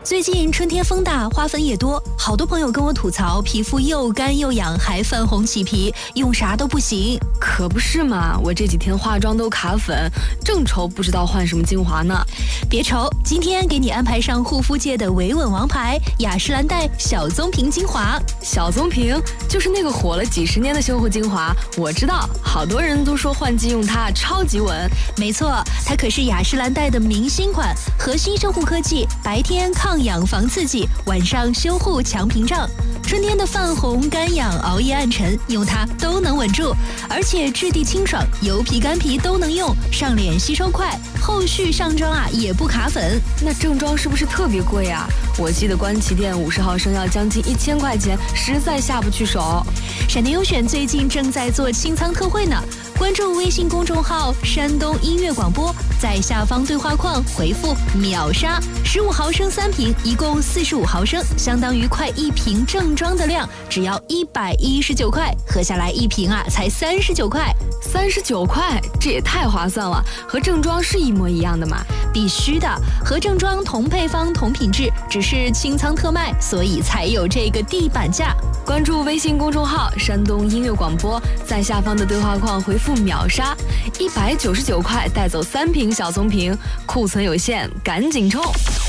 最近春天风大，花粉也多，好多朋友跟我吐槽皮肤又干又痒，还泛红起皮，用啥都不行。 可不是嘛，我这几天化妆都卡粉，正愁不知道换什么精华呢。 别愁，今天给你安排上护肤界的维稳王牌雅诗兰黛小棕瓶精华。 小棕瓶就是那个火了几十年的修护精华，我知道，好多人都说换季用它超级稳。 没错，它可是雅诗兰黛的明星款，核心修护科技，白天抗氧防刺激，晚上修护强屏障。春天的泛红、干痒、熬夜暗沉，用它都能稳住，而且质地清爽，油皮干皮都能用，上脸吸收快，后续上妆也不卡粉。 那正装是不是特别贵啊？我记得官旗店50毫升要将近1000块钱，实在下不去手。 闪电优选最近正在做清仓特惠呢，关注微信公众号山东音乐广播，在下方对话框回复秒杀，15毫升3瓶，一共45毫升，相当于快1瓶正装的量，只要119块，合下来1瓶才39块。 39块，这也太划算了，和正装是一模一样的吗？ 必须的，和正装同配方同品质，只是清仓特卖，所以才有这个地板价。 关注微信公众号山东音乐广播，在下方的对话框回复秒杀，199块带走3瓶小棕瓶，库存有限，赶紧冲！